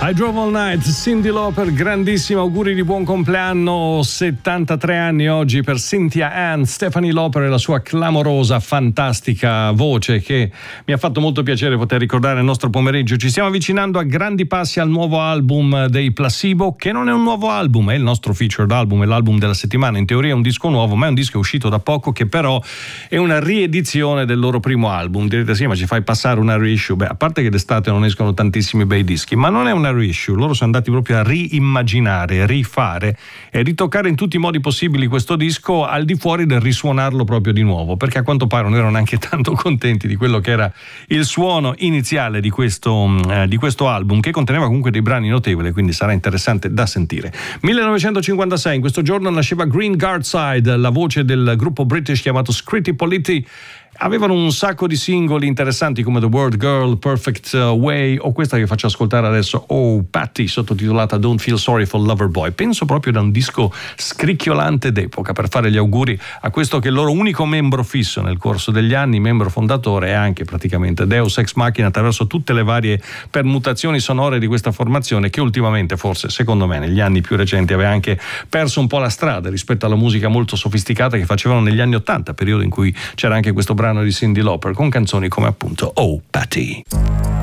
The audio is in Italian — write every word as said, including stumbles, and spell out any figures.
I Drove All Night, Cyndi Lauper, grandissimo, auguri di buon compleanno, settantatré anni oggi per Cynthia Ann, Stephanie Lauper e la sua clamorosa, fantastica voce che mi ha fatto molto piacere poter ricordare il nostro pomeriggio. Ci stiamo avvicinando a grandi passi al nuovo album dei Placebo, che non è un nuovo album, è il nostro featured album, è l'album della settimana, in teoria è un disco nuovo, ma è un disco uscito da poco che però è una riedizione del loro primo album. Direte sì, ma ci fai passare una reissue? Beh, a parte che d'estate non escono tantissimi bei dischi, ma non è una reissue, loro sono andati proprio a riimmaginare, rifare e ritoccare in tutti i modi possibili questo disco, al di fuori del risuonarlo proprio di nuovo, perché a quanto pare non erano neanche tanto contenti di quello che era il suono iniziale di questo, eh, di questo album, che conteneva comunque dei brani notevoli, quindi sarà interessante da sentire. millenovecentocinquantasei, in questo giorno nasceva Green Guardside, la voce del gruppo British chiamato Scritti Politti. Avevano un sacco di singoli interessanti come The Word Girl, Perfect Way o questa che faccio ascoltare adesso, Oh Patty, sottotitolata Don't Feel Sorry for Loverboy. Penso proprio da un disco scricchiolante d'epoca, per fare gli auguri a questo che è il loro unico membro fisso nel corso degli anni, membro fondatore e anche praticamente Deus Ex Machina attraverso tutte le varie permutazioni sonore di questa formazione, che ultimamente, forse secondo me negli anni più recenti, aveva anche perso un po' la strada rispetto alla musica molto sofisticata che facevano negli anni Ottanta, periodo in cui c'era anche questo brano di Cyndi Lauper con canzoni come appunto Oh Patty.